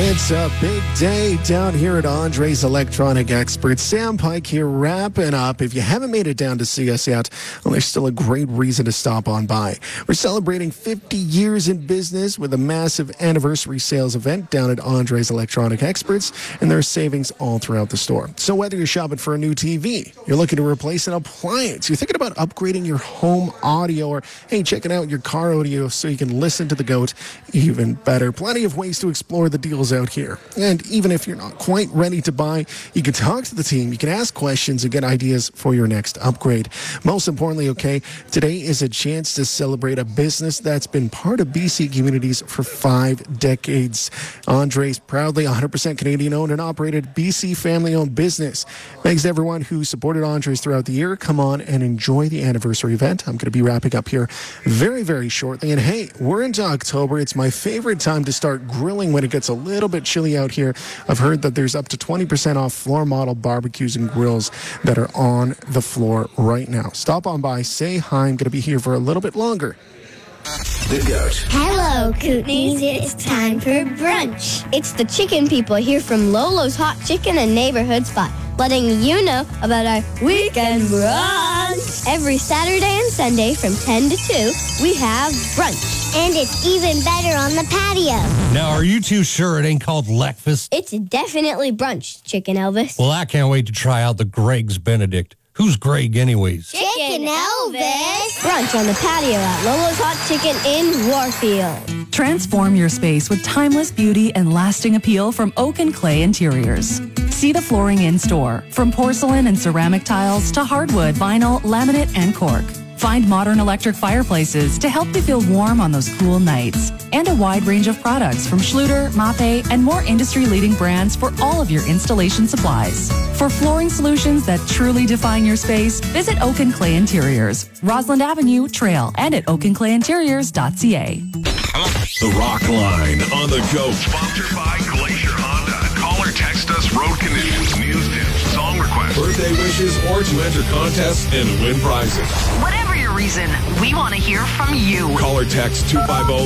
It's a big day down here at Andre's Electronic Experts. Sam Pike here wrapping up. If you haven't made it down to see us yet, well, there's still a great reason to stop on by. We're celebrating 50 years in business with a massive anniversary sales event down at Andre's Electronic Experts, and there are savings all throughout the store. So whether you're shopping for a new TV, you're looking to replace an appliance, you're thinking about upgrading your home audio, or hey, checking out your car audio so you can listen to the GOAT even better. Plenty of ways to explore the deals out here. And even if you're not quite ready to buy, you can talk to the team, you can ask questions and get ideas for your next upgrade. Most importantly, today is a chance to celebrate a business that's been part of BC communities for 5 decades. Andre's, proudly 100% Canadian owned and operated BC family owned business. Thanks to everyone who supported Andre's throughout the year. Come on and enjoy the anniversary event. I'm going to be wrapping up here very, very shortly. And hey, we're into October. It's my favorite time to start grilling when it gets a little bit chilly out here. I've heard that there's up to 20% off floor model barbecues and grills that are on the floor right now. Stop on by, say hi. I'm going to be here for a little bit longer. The GOAT. Hello, Kootenays. It's time for brunch. It's the chicken people here from Lolo's Hot Chicken and Neighborhood Spot, letting you know about our weekend brunch. Every Saturday and Sunday from 10 to 2, we have brunch. And it's even better on the patio. Now, are you too sure it ain't called Leckfast? It's definitely brunch, Chicken Elvis. Well, I can't wait to try out the Greg's Benedict. Who's Greg anyways? Chicken Elvis. Brunch on the patio at Lolo's Hot Chicken in Warfield. Transform your space with timeless beauty and lasting appeal from Oak and Clay Interiors. See the flooring in store, from porcelain and ceramic tiles to hardwood, vinyl, laminate, and cork. Find modern electric fireplaces to help you feel warm on those cool nights. And a wide range of products from Schluter, Mape, and more industry-leading brands for all of your installation supplies. For flooring solutions that truly define your space, visit Oak and Clay Interiors, Roslyn Avenue, Trail, and at oakandclayinteriors.ca. The Rock Line on the GOAT. Sponsored by Glacier Honda. Call or text us road conditions, news tips, song requests, Birthday wishes, or to enter contests and win prizes. Whatever your reason, we want to hear from you. Call or text 250